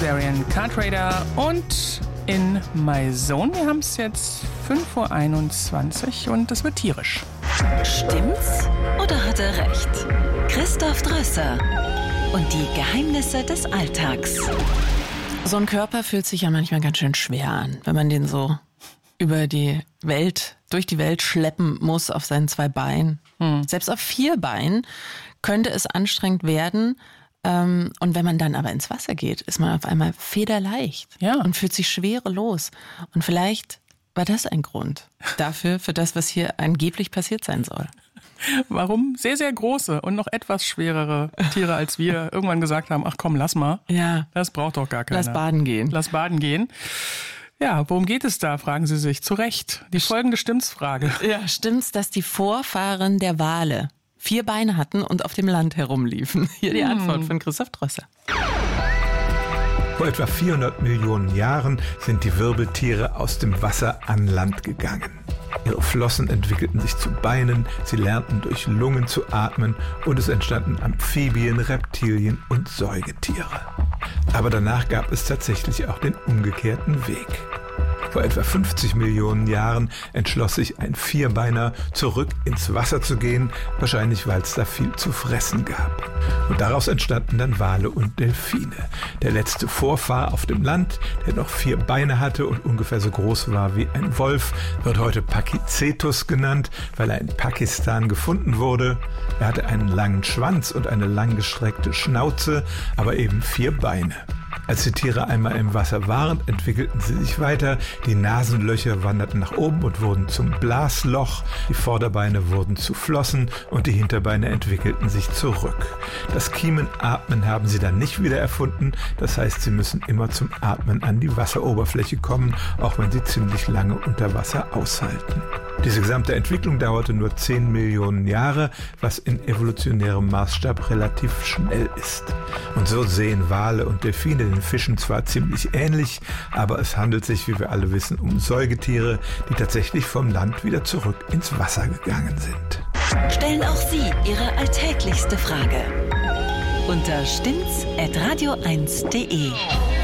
Varian Card Raider und In My Zone. Wir haben es jetzt 5:21 Uhr und es wird tierisch. Stimmt's oder hat er recht? Christoph Drösser und die Geheimnisse des Alltags. So ein Körper fühlt sich ja manchmal ganz schön schwer an, wenn man den so durch die Welt schleppen muss auf seinen 2 Beinen. Selbst auf 4 Beinen könnte es anstrengend werden. Und wenn man dann aber ins Wasser geht, ist man auf einmal federleicht und fühlt sich schwerelos. Und vielleicht war das ein Grund dafür, für das, was hier angeblich passiert sein soll. Warum sehr, sehr große und noch etwas schwerere Tiere als wir irgendwann gesagt haben, ach komm, lass mal. Ja. Das braucht doch gar keiner. Lass baden gehen. Lass baden gehen. Ja, worum geht es da, fragen Sie sich. Zu Recht. Die folgende Stimmt's-Frage. Ja, stimmt's, dass die Vorfahren der Wale 4 Beine hatten und auf dem Land herumliefen? Hier die Antwort von Christoph Drösser. Vor etwa 400 Millionen Jahren sind die Wirbeltiere aus dem Wasser an Land gegangen. Ihre Flossen entwickelten sich zu Beinen, sie lernten durch Lungen zu atmen und es entstanden Amphibien, Reptilien und Säugetiere. Aber danach gab es tatsächlich auch den umgekehrten Weg. Vor etwa 50 Millionen Jahren entschloss sich ein Vierbeiner, zurück ins Wasser zu gehen, wahrscheinlich weil es da viel zu fressen gab. Und daraus entstanden dann Wale und Delfine. Der letzte Vorfahr auf dem Land, der noch 4 Beine hatte und ungefähr so groß war wie ein Wolf, wird heute Pakicetus genannt, weil er in Pakistan gefunden wurde. Er hatte einen langen Schwanz und eine langgestreckte Schnauze, aber eben 4 Beine. Als die Tiere einmal im Wasser waren, entwickelten sie sich weiter. Die Nasenlöcher wanderten nach oben und wurden zum Blasloch. Die Vorderbeine wurden zu Flossen und die Hinterbeine entwickelten sich zurück. Das Kiemenatmen haben sie dann nicht wieder erfunden. Das heißt, sie müssen immer zum Atmen an die Wasseroberfläche kommen, auch wenn sie ziemlich lange unter Wasser aushalten. Diese gesamte Entwicklung dauerte nur 10 Millionen Jahre, was in evolutionärem Maßstab relativ schnell ist. Und so sehen Wale und Delfine den Fischen zwar ziemlich ähnlich, aber es handelt sich, wie wir alle wissen, um Säugetiere, die tatsächlich vom Land wieder zurück ins Wasser gegangen sind. Stellen auch Sie Ihre alltäglichste Frage unter stimmt's@radio1.de.